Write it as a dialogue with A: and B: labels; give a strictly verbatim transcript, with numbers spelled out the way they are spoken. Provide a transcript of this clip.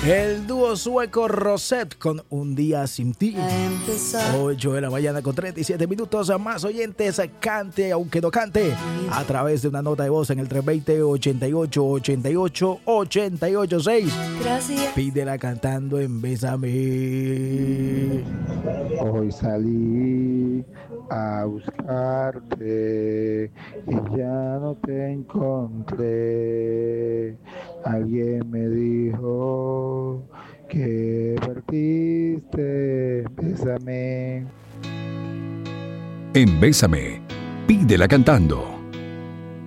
A: El dúo sueco Rosette con Un Día Sin Ti. ocho de la mañana con treinta y siete minutos. Más oyentes, cante aunque no cante, a través de una nota de voz en el tres dos cero, ochenta y ocho, ochenta y ocho, ochenta y ocho seis.
B: Gracias.
A: Pídela cantando en Bésame.
C: Hoy salí a buscarte y ya no te encontré. Alguien me dijo que partiste. Bésame.
D: En Bésame, pídela cantando.